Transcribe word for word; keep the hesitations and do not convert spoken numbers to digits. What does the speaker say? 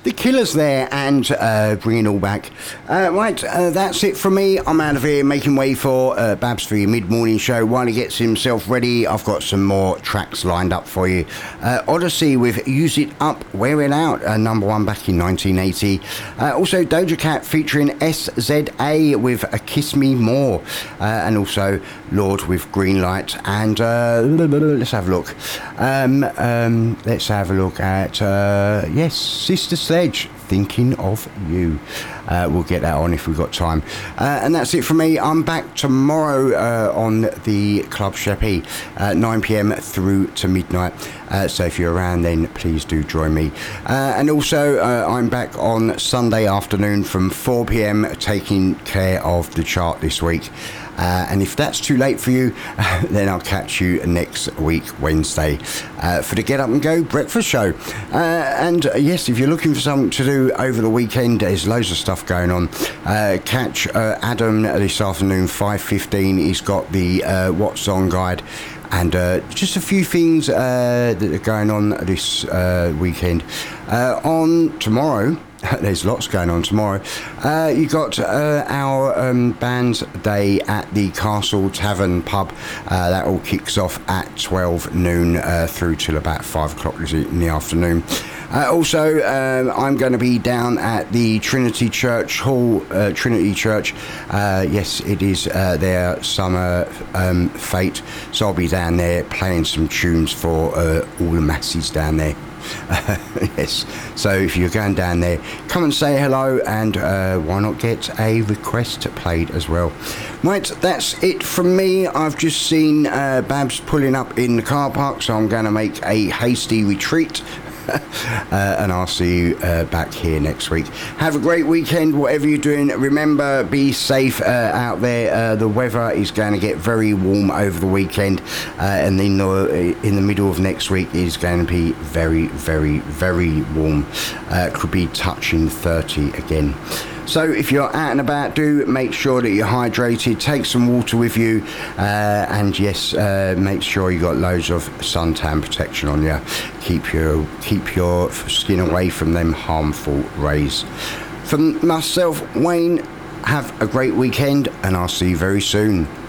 The Killers there, and uh, bringing it all back. Uh, right, uh, that's it from me. I'm out of here, making way for uh, Babs for your mid-morning show. While he gets himself ready, I've got some more tracks lined up for you. Uh, Odyssey with Use It Up, Wear It Out, uh, number one back in nineteen eighty. Uh, also Doja Cat featuring S Z A with a Kiss Me More. Uh, and also Lord with Green Light. And uh, let's have a look. Um, um, let's have a look at, uh, yes, Sister Sledge, Thinking of You. Uh, we'll get that on if we've got time. Uh, and that's it from me. I'm back tomorrow uh, on the Club Sheppy, uh, nine p.m. through to midnight. Uh, so if you're around then, please do join me. Uh, and also, uh, I'm back on Sunday afternoon from four p.m. taking care of the chart this week. Uh, and if that's too late for you, then I'll catch you next week, Wednesday, uh, for the Get Up and Go breakfast show. Uh, and uh, yes, if you're looking for something to do over the weekend, there's loads of stuff going on. Uh, catch uh, Adam this afternoon, five fifteen. He's got the uh, What's On guide. And uh, just a few things uh, that are going on this uh, weekend. Uh, on tomorrow, there's lots going on tomorrow. Uh, you got uh, our um, band's day at the Castle Tavern pub. Uh, that all kicks off at twelve noon uh, through till about five o'clock in the afternoon. Uh, also, um, I'm going to be down at the Trinity Church Hall, uh, Trinity Church. Uh, yes, it is uh, their summer um, fete. So I'll be down there playing some tunes for uh, all the masses down there. Uh, yes, so if you're going down there, come and say hello, and uh, why not get a request played as well. Right, that's it from me. I've just seen uh, Babs pulling up in the car park, so I'm going to make a hasty retreat. uh, and I'll see you uh, back here next week. Have a great weekend, whatever you're doing. Remember, be safe uh, out there. Uh, the weather is going to get very warm over the weekend, uh, and then uh, in the middle of next week is going to be very, very, very warm. Uh, could be touching thirty again. So if you're out and about, do make sure that you're hydrated, take some water with you, uh, and yes, uh, make sure you got loads of suntan protection on you. Keep your keep your skin away from them harmful rays. From myself, Wayne, have a great weekend, and I'll see you very soon.